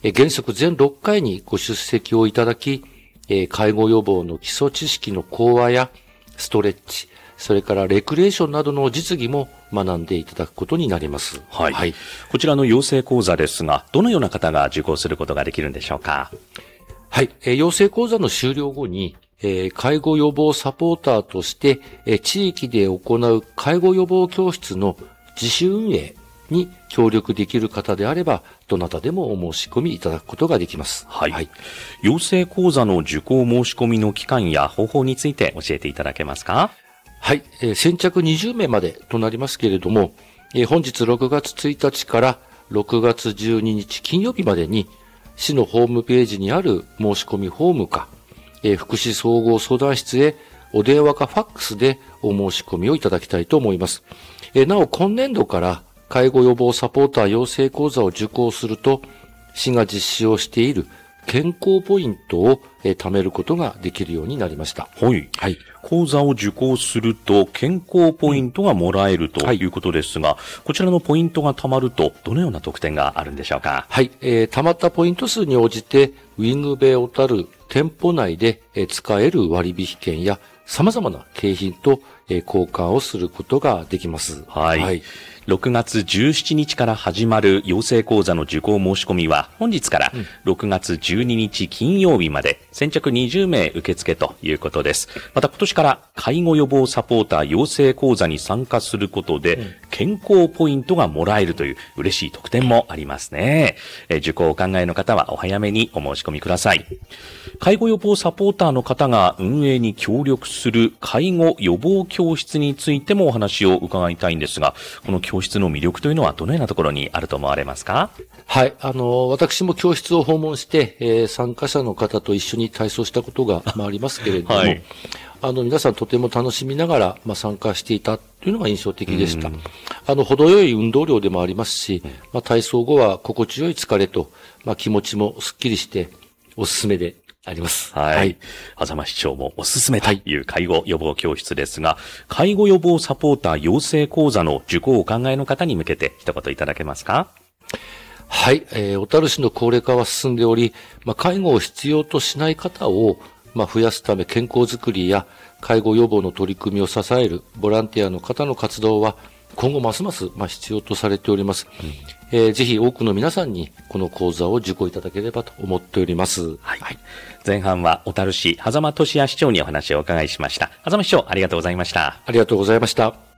原則全6回にご出席をいただき、介護予防の基礎知識の講話やストレッチ、それからレクリエーションなどの実技も学んでいただくことになります。 はい。はい、こちらの養成講座ですが、どのような方が受講することができるんでしょうか？ はい。養成講座の終了後に、介護予防サポーターとして、地域で行う介護予防教室の自主運営に協力できる方であれば、どなたでもお申し込みいただくことができます。 はい。はい、養成講座の受講申し込みの期間や方法について教えていただけますか？ はい。先着20名までとなりますけれども、本日6月1日から6月12日金曜日までに、市のホームページにある申し込みフォームか、福祉総合相談室へお電話かファックスでお申し込みをいただきたいと思います。なお、今年度から介護予防サポーター養成講座を受講すると、市が実施をしている健康ポイントを貯めることができるようになりました。 はい。はい。講座を受講すると健康ポイントがもらえるということですが、こちらのポイントが貯まるとどのような特典があるんでしょうか？ はい。貯まったポイント数に応じて、ウィングベイ小樽店舗内で使える割引券や様々な景品と交換をすることができます。 はい。はい、6月17日から始まる養成講座の受講申し込みは本日から6月12日金曜日まで先着20名受付ということです。また今年から介護予防サポーター養成講座に参加することで健康ポイントがもらえるという嬉しい特典もありますね。受講をお考えの方はお早めにお申し込みください。介護予防サポーターの方が運営に協力する介護予防教室についてもお話を伺いたいんですが、この教室の魅力というのはどのようなところにあると思われますか？ はい。私も教室を訪問して、参加者の方と一緒に体操したことが、ありますけれども、はい、皆さんとても楽しみながら、参加していたというのが印象的でした。程よい運動量でもありますし、体操後は心地よい疲れと、気持ちもすっきりしておすすめであります。 はい。はい。狭間市長もおすすめという介護予防教室ですが、介護予防サポーター養成講座の受講をお考えの方に向けて一言いただけますか？ はい。小樽市の高齢化は進んでおり、介護を必要としない方を、増やすため健康づくりや介護予防の取り組みを支えるボランティアの方の活動は今後ますます必要とされております。ぜひ多くの皆さんにこの講座を受講いただければと思っております。 はい。前半は小樽市狭間俊也市長にお話をお伺いしました。狭間市長、ありがとうございました。 ありがとうございました。